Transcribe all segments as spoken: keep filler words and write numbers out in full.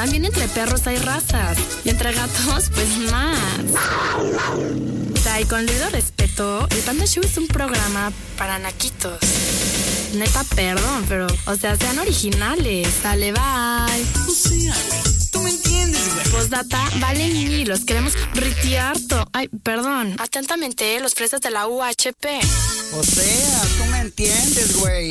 también entre perros hay razas. Y entre gatos, pues más. O sea, y con debido respeto, el Panda Show es un programa para naquitos. Neta, perdón, pero, o sea, sean originales. Dale, bye. O sea, güey, tú me entiendes, güey. Postdata, valen y los queremos ritiarto. Ay, perdón. Atentamente, los fresas de la U H P. O sea, tú me entiendes, güey.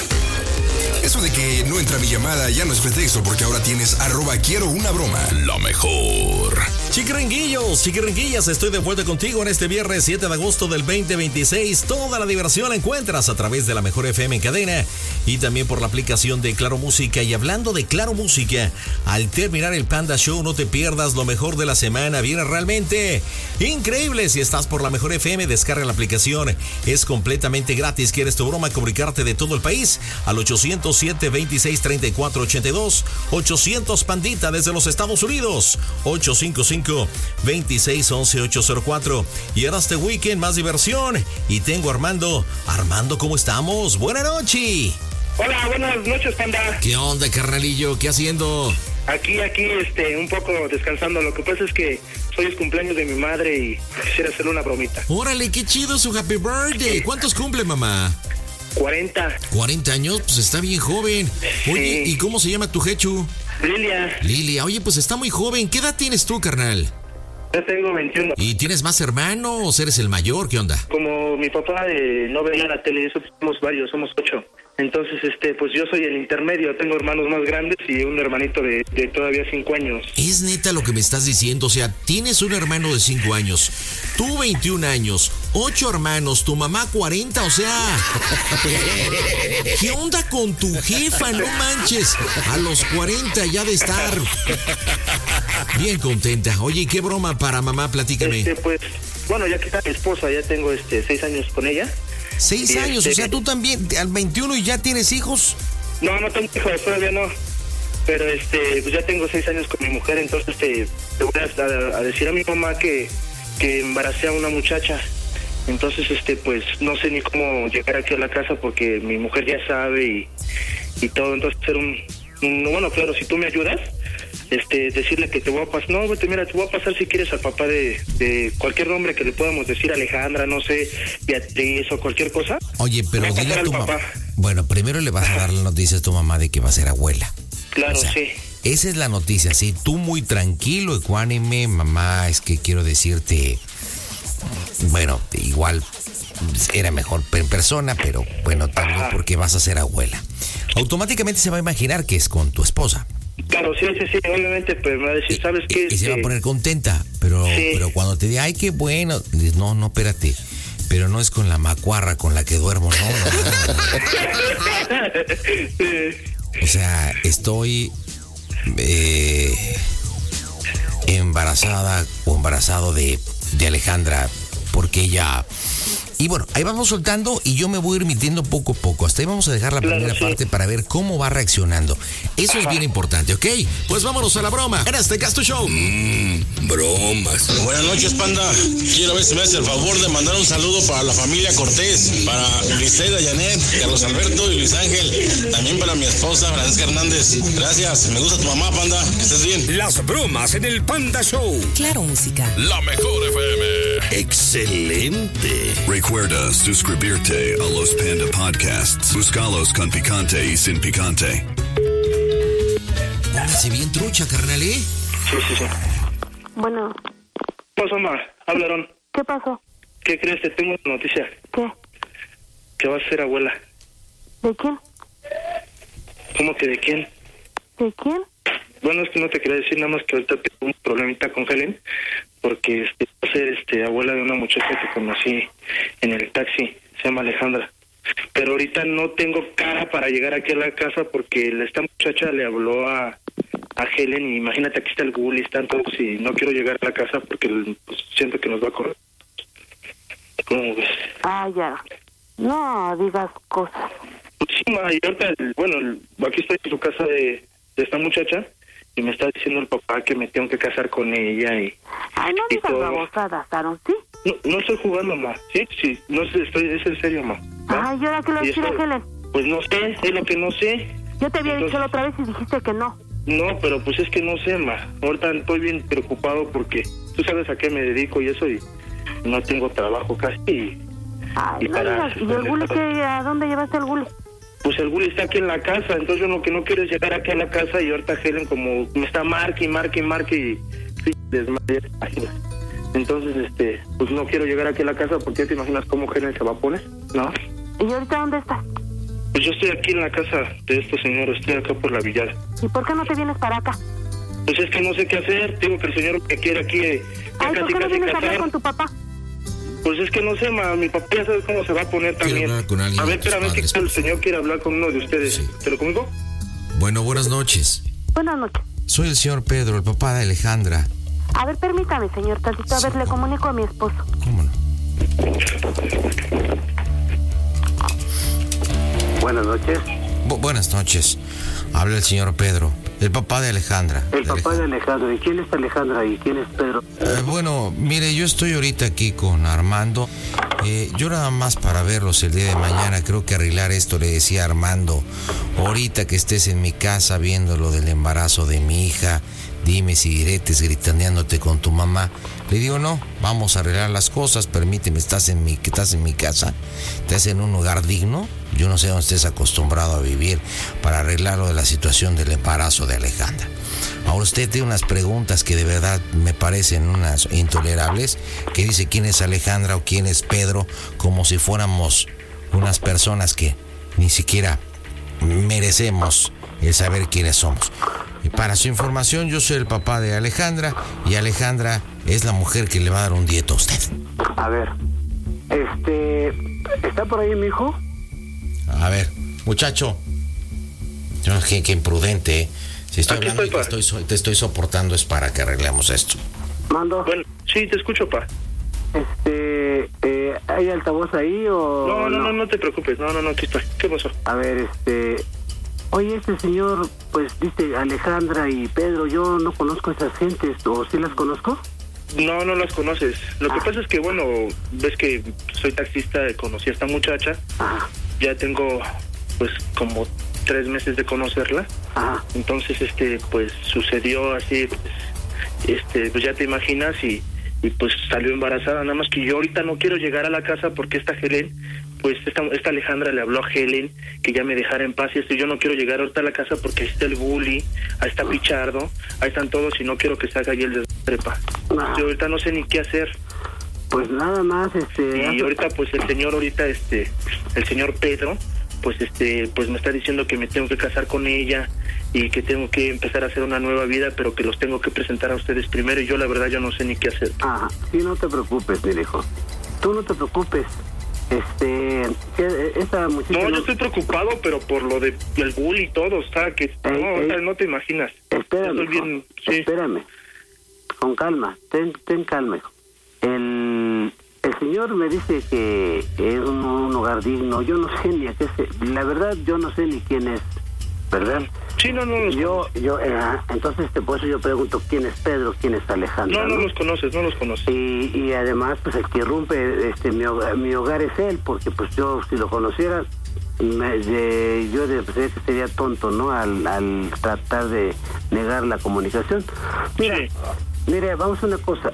Eso de que no entra mi llamada ya no es pretexto, porque ahora tienes arroba quiero una broma. Lo mejor. Chiquiringuillos, chiquiringuillas, estoy de vuelta contigo en este viernes siete de agosto del veinte veintiséis. Toda la diversión la encuentras a través de la Mejor F M en cadena y también por la aplicación de Claro Música. Y hablando de Claro Música, al terminar el Panda Show no te pierdas lo mejor de la semana. Viene realmente increíble. Si estás por la Mejor F M, descarga la aplicación. Es completamente gratis. ¿Quieres tu broma? Comunicarte de todo el país al ochocientos siete, veintiséis, treinta y cuatro, ochenta y dos. ochocientos Pandita desde los Estados Unidos. ocho cinco cinco, veintiséis, once, ochocientos cuatro. Y ahora este weekend más diversión. Y tengo a Armando. Armando, ¿cómo estamos? Buenas noches. Hola, buenas noches, Panda. ¿Qué onda, carnalillo? ¿Qué haciendo? Aquí, aquí, este, un poco descansando. Lo que pasa es que hoy es cumpleaños de mi madre y quisiera hacerle una bromita. Órale, qué chido su happy birthday. ¿Cuántos cumple, mamá? cuarenta. cuarenta años, pues está bien joven. Oye, Sí. ¿y cómo se llama tu jechu? Lilia, Lilia, oye, pues está muy joven. ¿Qué edad tienes tú, carnal? yo tengo veintiuno. ¿Y tienes más hermanos? ¿Eres el mayor? ¿Qué onda? Como mi papá eh, no veía la tele, eso somos varios, somos ocho. Entonces, este, pues yo soy el intermedio. Tengo hermanos más grandes y un hermanito de, de todavía cinco años. Es neta lo que me estás diciendo. O sea, tienes un hermano de cinco años, tú veintiún años, ocho hermanos, tu mamá cuarenta, o sea... ¿Qué onda con tu jefa? No manches. A los cuarenta ya de estar bien contenta. Oye, ¿qué broma para mamá? Platícame. Este, pues, bueno, ya que está mi esposa, ya tengo este seis años con ella. Seis Y años, este- o sea, tú también al veintiuno y ya tienes hijos. No, no tengo hijos, todavía no. Pero este, pues ya tengo seis años con mi mujer, entonces este, te voy a, a decir a mi mamá que, que embaracé a una muchacha. Entonces, este, pues no sé ni cómo llegar aquí a la casa porque mi mujer ya sabe y, y todo. Entonces, hacer un, un, bueno, claro, si tú me ayudas, este, decirle que te voy a pasar, no, vete, mira, te voy a pasar si quieres al papá de, de cualquier nombre que le podamos decir, Alejandra, no sé, Beatriz o cualquier cosa. Oye, pero Voy a dile pasar a tu al mamá. papá. Bueno, primero le vas a dar la noticia a tu mamá de que va a ser abuela. Claro, O sea, sí. esa es la noticia, sí. Tú muy tranquilo, ecuánime, mamá, es que quiero decirte, bueno, igual era mejor en persona, pero bueno, también Ajá. porque vas a ser abuela. Automáticamente se va a imaginar que es con tu esposa. Claro, sí, sí, sí, obviamente, pues me va a decir, ¿sabes Y- qué? Y, se va a Este, poner contenta, pero, Sí. pero cuando te diga, ay, qué bueno, dices, no, no, espérate, pero no es con la macuarra con la que duermo, no, no, no. Sí. O sea, estoy eh, embarazada o embarazado de, de Alejandra porque ella... Y bueno, ahí vamos soltando y yo me voy a ir metiendo poco a poco. Hasta ahí vamos a dejar la Claro, primera sí. parte para ver cómo va reaccionando. Eso es bien importante, ¿ok? Pues vámonos a la broma. En este Casto Show. Mmm, bromas. Buenas noches, Panda. Quiero ver si me hace el favor de mandar un saludo para la familia Cortés, para Luiseda, Janet, Carlos Alberto y Luis Ángel. También para mi esposa, Francisca Hernández. Gracias. Me gusta tu mamá, Panda. Que estés bien. Las bromas en el Panda Show. Claro Música. La mejor F M. Excelente. Recuerda suscribirte a los Panda Podcasts. Búscalos con picante y sin picante. Póngase bien trucha, carnal, ¿eh? Sí, sí, sí. Bueno, ¿Qué pasó, ma? Hablaron. ¿qué pasó? ¿Qué crees? Te tengo una noticia. ¿Qué? Que vas a ser abuela. ¿De quién? ¿Cómo que de quién? ¿De quién? Bueno, es que no te quería decir, nada más que ahorita tengo un problemita con Helen, porque este, va a ser este, abuela de una muchacha que conocí en el taxi, se llama Alejandra. Pero ahorita no tengo cara para llegar aquí a la casa porque esta muchacha le habló a, a Helen y imagínate, aquí está el Google y están todos y no quiero llegar a la casa porque pues, siento que nos va a correr. ¿Cómo ves? Ah, ya. No digas cosas. Pues sí, ma, y ahorita, bueno, aquí estoy en su casa de, de esta muchacha y me está diciendo el papá que me tengo que casar con ella y... Ay, no y digas todo. babosadas, Aaron, ¿sí? No, no estoy jugando, ma. Sí, sí, no sé, estoy, es en serio, ma. ¿Va? Ay, ¿y ahora qué le Y decir a esto- Helen? Pues no sé, es lo que no sé. Yo te había dicho Entonces- la otra vez y dijiste que no. No, pero pues es que no sé, ma. Ahorita estoy bien preocupado porque tú sabes a qué me dedico y eso, y no tengo trabajo casi. Y, Ay, y no para, digas, ¿y el gule qué? ¿A dónde llevaste el gule? Pues el gule está aquí en la casa, entonces yo lo que no quiero es llegar aquí a la casa y ahorita Helen como me está marque y marque y marque y sí, desmayé, imagínate. Entonces, este, pues no quiero llegar aquí a la casa porque ya te imaginas cómo Helen se va a poner, ¿no? ¿Y ahorita dónde estás? Pues yo estoy aquí en la casa de estos señores, estoy acá por la Villada. ¿Y por qué no te vienes para acá? Pues es que no sé qué hacer, digo que el señor me quiere aquí eh, ya Ay, ¿por casi qué no casi vienes a hablar casar. con tu papá? Pues es que no sé, ma, mi papá ya sabe cómo se va a poner también. hablar con alguien A ver, de tus espérame, padres, que el por favor. señor quiere hablar con uno de ustedes. Sí. ¿Te lo comunico? Bueno, buenas noches. Buenas noches. Soy el señor Pedro, el papá de Alejandra. A ver, permítame, señor tantito. A ver, le comunico a mi esposo. ¿Cómo no? Buenas noches. Bu- buenas noches. Habla el señor Pedro, el papá de Alejandra. El papá de Alejandra. ¿Y quién es Alejandra y quién es Pedro? Eh, bueno, mire, yo estoy ahorita aquí con Armando. Eh, yo nada más para verlos el día de mañana, creo que arreglar esto, le decía a Armando, ahorita que estés en mi casa viendo lo del embarazo de mi hija, dime si diretes gritaneándote con tu mamá. Le digo, no, vamos a arreglar las cosas, permíteme, estás en mi, que estás en mi casa, estás en un lugar digno, yo no sé dónde estés acostumbrado a vivir, para arreglar lo de la situación del embarazo de Alejandra. Ahora usted tiene unas preguntas que de verdad me parecen unas intolerables, que dice quién es Alejandra o quién es Pedro, como si fuéramos unas personas que ni siquiera merecemos el saber quiénes somos. Y para su información, yo soy el papá de Alejandra y Alejandra es la mujer que le va a dar un dieto a usted. A ver, este, ¿está por ahí mi hijo? A ver, muchacho, yo, qué, qué imprudente, ¿eh? Si estoy Aquí hablando estoy, y te pa. estoy, so- te estoy soportando es para que arreglemos esto. Mando. Bueno, sí, te escucho, pa. Este, eh, ¿hay altavoz ahí o...? No, no, no, no te preocupes. No, no, no, aquí estoy. ¿Qué pasó? A ver, este... Oye, este señor, pues dice Alejandra y Pedro, yo no conozco a esas gentes, ¿o sí las conozco? No, no las conoces. Lo que Ah. pasa es que, bueno, ves que soy taxista, conocí a esta muchacha. Ajá, Ya tengo, pues, como tres meses de conocerla. ajá. Entonces, este, pues, sucedió así, pues, este, pues ya te imaginas y, y pues salió embarazada. Nada más que yo ahorita no quiero llegar a la casa porque esta Helen, pues esta, esta Alejandra le habló a Helen que ya me dejara en paz y esto, yo no quiero llegar ahorita a la casa porque ahí está el bully, ahí está Pichardo, ahí están todos y no quiero que salga ahí el desprepa. Ah. Yo ahorita no sé ni qué hacer. Pues nada más, este... Y hace- ahorita pues el señor ahorita este el señor Pedro pues este pues me está diciendo que me tengo que casar con ella y que tengo que empezar a hacer una nueva vida, pero que los tengo que presentar a ustedes primero y yo la verdad yo no sé ni qué hacer. Ajá, sí, no te preocupes, mi hijo. Tú no te preocupes. Este, que esta muchacha... No, yo estoy preocupado, pero por lo de el bully y todo, o sea, que no, Ey, o sea, ey. no te imaginas. Espérame, Estoy bien, hijo, sí. espérame. Con calma, ten, ten calma, hijo. El, el señor me dice que es un, un hogar digno. Yo no sé ni a qué se... La verdad, yo no sé ni quién es, ¿verdad? Sí, no, no los Yo, yo, eh, entonces, este, por eso yo pregunto quién es Pedro, quién es Alejandra. No, no los conoces, no los conoces. Y, y además, pues el que irrumpe este, mi, hogar, mi hogar es él, porque pues yo, si lo conociera, me, de, yo de, pues, que sería tonto, ¿no? Al, al tratar de negar la comunicación. Mira, Sí. mire, vamos a una cosa.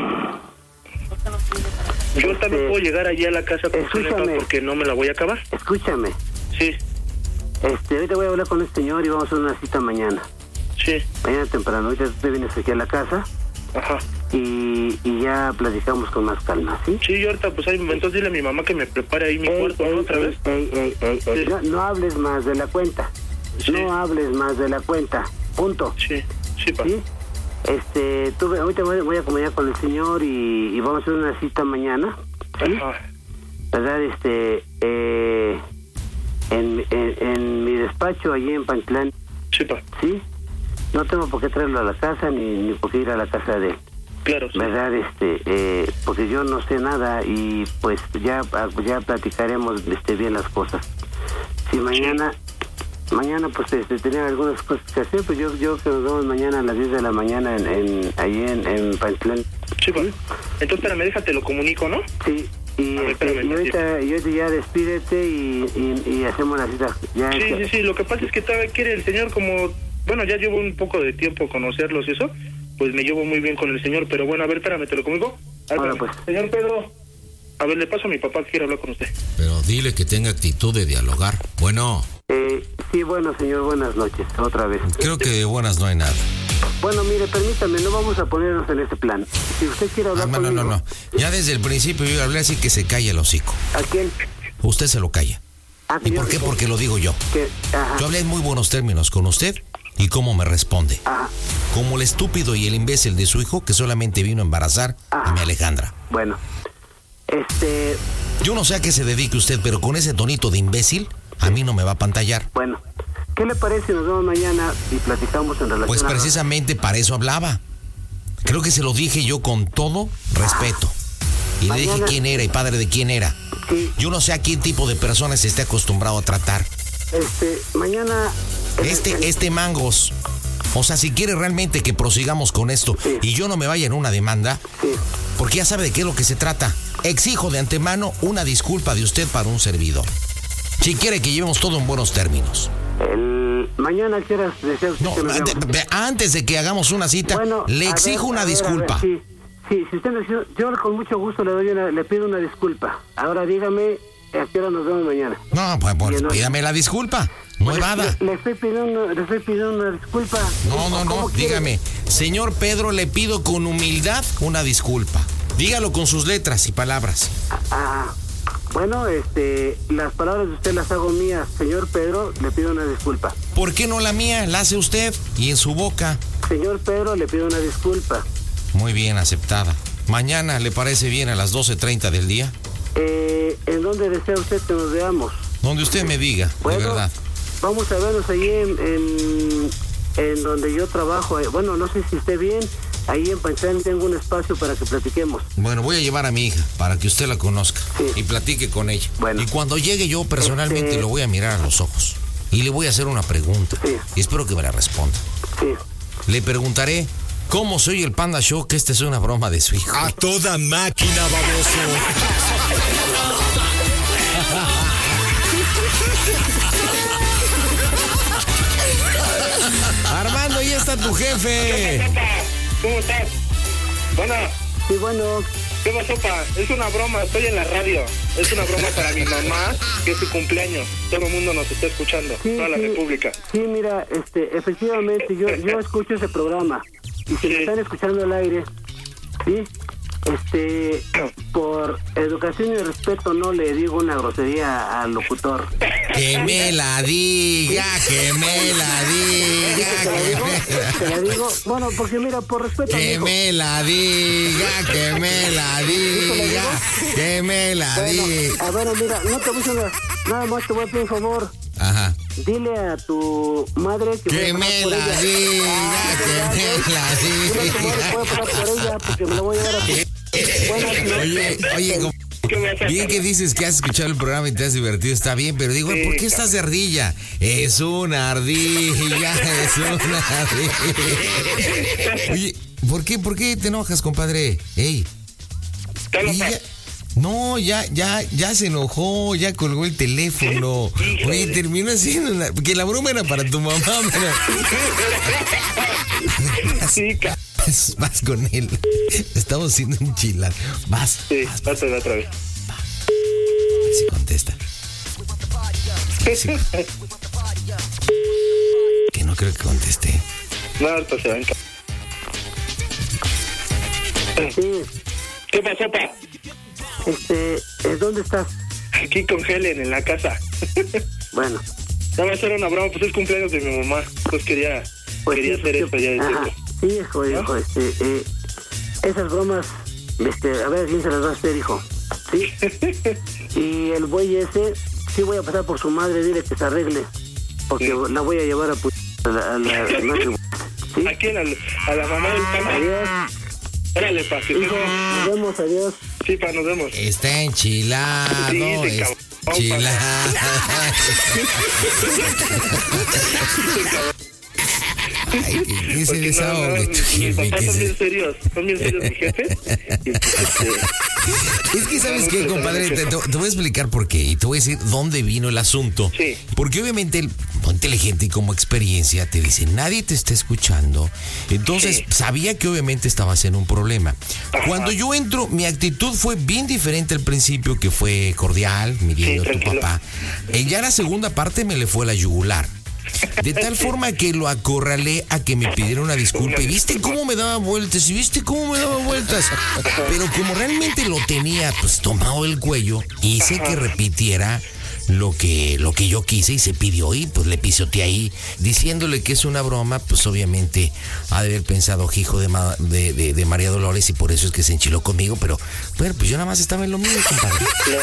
Yo también Este, puedo llegar allí a la casa con escúchame. Julieta porque no me la voy a acabar. Escúchame, Sí, este, ahorita voy a hablar con el señor y vamos a hacer una cita mañana. sí, Mañana temprano, ahorita tú te vienes aquí a la casa ajá. y, y ya platicamos con más calma, ¿sí? Sí, yo ahorita pues ahí, entonces dile a mi mamá que me prepare ahí mi Ey, cuarto, ey, ¿no? Otra ey, vez. ey, ey, ey, ey. Sí. No, no hables más de la cuenta. Sí. No hables más de la cuenta. Punto. Sí, sí, pa. ¿Sí? Este, tú, ve- ahorita voy, voy a acompañar con el señor y, y vamos a hacer una cita mañana. ¿Sí? Ajá. ¿Verdad? Este, eh, en, en, en mi despacho allí en Pantlán. Sí, pa. ¿Sí? No tengo por qué traerlo a la casa ni, ni por qué ir a la casa de él. Claro, sí. ¿Verdad? Este, eh, porque yo no sé nada y pues ya ya platicaremos este, bien las cosas. Si mañana, mañana pues este, tenía algunas cosas que hacer, pues yo yo que nos vemos mañana a las diez de la mañana en, en allí en, en Pantlán. Sí, pa. Entonces, espérame, déjate, lo comunico, ¿no? Sí, y, A ver, este, espérame, y ahorita, y ahorita ya despídete y, y, y hacemos la cita. Ya Sí, este- sí, sí, lo que pasa es que todavía quiere el señor como bueno, ya llevo un poco de tiempo conocerlos y eso, pues me llevo muy bien con el señor, pero bueno, a ver, espérame, ¿te lo comunico? Ahora pues. Señor Pedro, a ver, le paso a mi papá que quiere hablar con usted. Pero dile que tenga actitud de dialogar. Bueno. Eh, sí, bueno, señor, buenas noches, otra vez. Creo que de buenas no hay nada. Bueno, mire, permítame, no vamos a ponernos en ese plan. Si usted quiere hablar ah, no, conmigo... No, no, no, ya desde el principio yo hablé así que se calle el hocico. ¿A quién? Usted se lo calla. Ah, ¿Y por qué? Porque lo digo yo. ¿Qué? Ajá. Yo hablé en muy buenos términos con usted y cómo me responde. Ajá. Como el estúpido y el imbécil de su hijo que solamente vino a embarazar Ajá. a mi Alejandra. Bueno, este... Yo no sé a qué se dedique usted, pero con ese tonito de imbécil, a mí no me va a pantallar. Bueno, ¿qué le parece si nos vemos mañana y platicamos en relación Pues a... precisamente para eso hablaba. Creo que se lo dije yo con todo respeto. Y mañana... le dije quién era y padre de quién era. Sí. Yo no sé a qué tipo de personas esté acostumbrado a tratar. Este, mañana... Este, el... este mangos. O sea, si quiere realmente que prosigamos con esto sí. y yo no me vaya en una demanda, sí. porque ya sabe de qué es lo que se trata. Exijo de antemano una disculpa de usted para un servidor. Si quiere que llevemos todo en buenos términos. El... Mañana, ¿qué horas desea usted no, que nos de, de, antes de que hagamos una cita, bueno, le exijo ver, una ver, disculpa. Ver, sí, sí, si usted me dice, yo con mucho gusto le doy una, le pido una disculpa. Ahora dígame a qué hora nos vemos mañana. No, pues, pues pídame la disculpa. No evada. Le, le estoy pidiendo, le estoy pidiendo una disculpa. No, no, no, dígame. Señor Pedro, le pido con humildad una disculpa. Dígalo con sus letras y palabras. Ah, bueno, este, las palabras de usted las hago mías. Señor Pedro, le pido una disculpa. ¿Por qué no la mía? La hace usted y en su boca. Señor Pedro, le pido una disculpa. Muy bien, aceptada. ¿Mañana le parece bien a las doce treinta del día? Eh, ¿en dónde desea usted que nos veamos? Donde usted me diga, bueno, de verdad. Vamos a vernos ahí en, en, en donde yo trabajo. Bueno, no sé si esté bien. Ahí en Panchán tengo un espacio para que platiquemos. Bueno, voy a llevar a mi hija para que usted la conozca sí. y platique con ella. Bueno. Y cuando llegue yo personalmente este... lo voy a mirar a los ojos y le voy a hacer una pregunta. Sí. Y espero que me la responda. Sí. Le preguntaré cómo soy el Panda Show, que esta es una broma de su hijo. A toda máquina, baboso. Armando, ahí está tu jefe. ¿Cómo estás? Bueno. Sí, bueno. ¿Qué pasó, pa? Es una broma, estoy en la radio. Es una broma para mi mamá, que es su cumpleaños. Todo el mundo nos está escuchando, sí, toda la sí, República. Sí, mira, este, efectivamente, yo, yo escucho ese programa. Y si sí. me están escuchando al aire, ¿sí? Este, por educación y respeto no le digo una grosería al locutor. Que me la diga, que me la diga. ¿Te la digo? ¿Te la digo? Bueno, porque mira, por respeto. Que me la diga, que me la diga, que me la diga. A ver, mira, no te voy a nada, nada más te voy a pedir un favor. Ajá. Dile a tu madre que, que me la ella. diga, ah, que ya, me ya. la diga. Dile a tu madre que voy a pasar por ella porque me la voy a llevar a tu... Buenas noches. Oye, oye, como... bien que dices que has escuchado el programa y te has divertido, está bien, pero digo, ¿por qué estás de ardilla? Es una ardilla, es una ardilla. Oye, ¿por qué, por qué te enojas, compadre? Ey. Ya, no, ya, ya, ya se enojó, ya colgó el teléfono. Oye, terminó haciendo una... que la broma era para tu mamá, pero... Sí, ca... Vas, vas con él. Estamos haciendo un chilar. Vas. Sí, vas, vas, vas otra vez. Va. A ver si contesta. Sí. Que no creo que conteste. No, pues se va en ca... Sí. ¿Qué pasó, pa? Este, ¿dónde estás? Aquí con Helen, en la casa. Bueno. No va a ser una broma, pues es cumpleaños de mi mamá. Pues quería, pues quería sí, hacer esto ya de tiempo. Sí, hijo, ¿no? hijo, este, eh, esas bromas, este, a ver quién se las va a hacer, hijo. Sí. Y el buey ese, sí voy a pasar por su madre, dile que se arregle. Porque sí. la voy a llevar a, pu- a la, a la, a la ¿sí? ¿A quién? ¿A la, a la mamá del Panda? Adiós. Órale, pa, que hijo, nos vemos, adiós. Sí, pa, nos vemos. Está enchilado. Sí, te cabrón. Enchilado. Ay, que ese desahogo de tu jefe. Mis papás son bien serios, son bien serios mis jefes. Y, este, Es que, ¿sabes qué, compadre? Te, te, te voy a explicar por qué y te voy a decir dónde vino el asunto. Sí. Porque obviamente el muy inteligente y como experiencia te dice, nadie te está escuchando. Entonces, Sí. sabía que obviamente estabas en un problema. Ajá. Cuando yo entro, mi actitud fue bien diferente al principio, que fue cordial, mi Sí, vida, tu tranquilo. papá. Eh, ya la segunda parte me le fue a la yugular. De tal forma que lo acorralé a que me pidiera una disculpa. ¿Y viste cómo me daba vueltas? ¿Y viste cómo me daba vueltas? Pero como realmente lo tenía pues tomado el cuello, hice que repitiera lo que, lo que yo quise y se pidió y pues le pisoteé ahí, diciéndole que es una broma. Pues obviamente ha de haber pensado hijo de, Ma- de, de, de María Dolores y por eso es que se enchiló conmigo. Pero bueno, pues yo nada más estaba en lo mío, compadre.